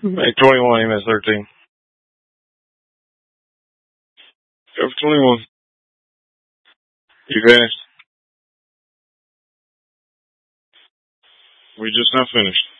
Make 21, MS 13. Go for 21. You finished? We just now finished.